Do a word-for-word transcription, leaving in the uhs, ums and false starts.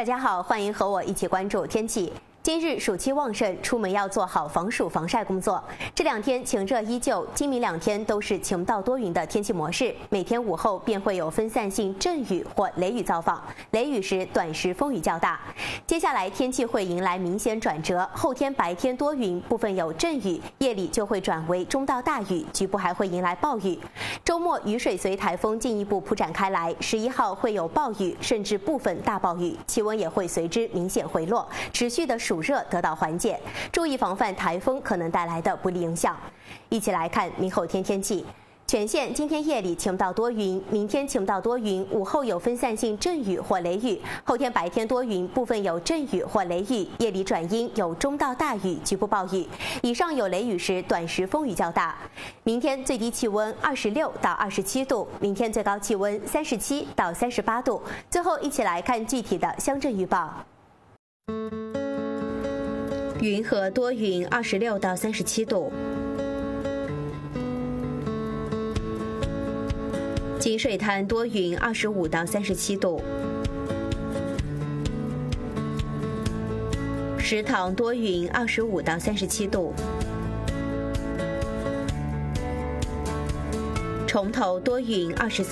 大家好，欢迎和我一起关注天气。今日暑气旺盛，出门要做好防暑防晒工作。这两天晴热依旧，今明两天都是晴到多云的天气模式，每天午后便会有分散性阵雨或雷雨造访，雷雨时短时风雨较大。接下来天气会迎来明显转折，后天白天多云，部分有阵雨，夜里就会转为中到大雨，局部还会迎来暴雨。周末雨水随台风进一步铺展开来，十一号会有暴雨，甚至部分大暴雨，气温也会随之明显回落，持续的暑热得到缓解，注意防范台风可能带来的不利影响。一起来看明后天天气。全县今天夜里晴到多云，明天晴到多云，午后有分散性阵雨或雷雨，后天白天多云，部分有阵雨或雷雨，夜里转阴，有中到大雨，局部暴雨。以上有雷雨时，短时风雨较大。明天最低气温二十六到二十七度，明天最高气温三十七到三十八度。最后一起来看具体的乡镇预报。云和多云，二十六到三十七度。金水滩多云，二十五到三十七度。石塘多云，二十五到三十七度。崇头多云，二十三。